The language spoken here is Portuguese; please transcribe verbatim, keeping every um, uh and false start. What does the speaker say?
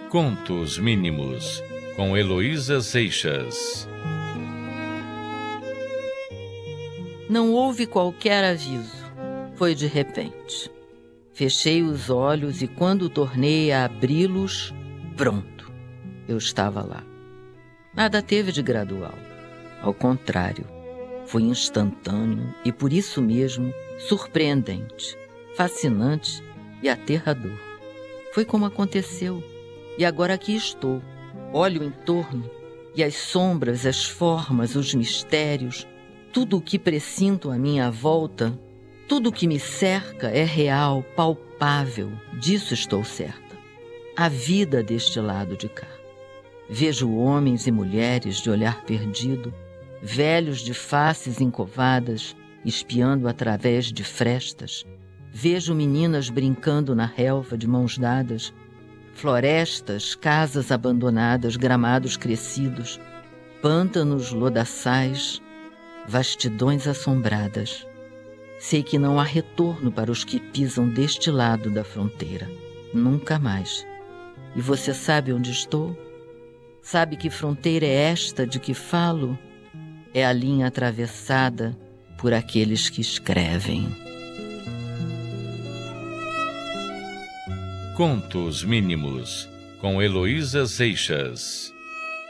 Contos Mínimos, com Heloísa Seixas. Não houve qualquer aviso. Foi de repente. Fechei os olhos e quando tornei a abri-los, pronto, eu estava lá. Nada teve de gradual. Ao contrário, foi instantâneo e por isso mesmo surpreendente, fascinante e aterrador. Foi como aconteceu. E agora aqui estou. Olho em torno e as sombras, as formas, os mistérios, tudo o que presinto à minha volta, tudo o que me cerca é real, palpável. Disso estou certa. A vida deste lado de cá. Vejo homens e mulheres de olhar perdido, velhos de faces encovadas, espiando através de frestas. Vejo meninas brincando na relva de mãos dadas, florestas, casas abandonadas, gramados crescidos, pântanos lodaçais, vastidões assombradas. Sei que não há retorno para os que pisam deste lado da fronteira. Nunca mais. E você sabe onde estou? Sabe que fronteira é esta de que falo? É a linha atravessada por aqueles que escrevem. Contos Mínimos, com Heloísa Seixas.